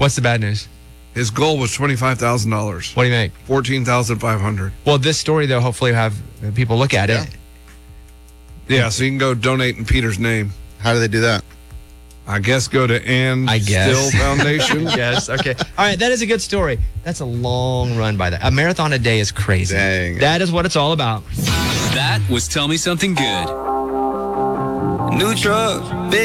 What's the bad news? His goal was $25,000. What do you make? $14,500. Well, this story, though, hopefully will have people look at it. Yeah, so you can go donate in Peter's name. How do they do that? I guess go to Still Foundation. Yes, okay. All right, that is a good story. That's a long run by that. A marathon a day is crazy. Dang. That is what it's all about. That was Tell Me Something Good. New truck, big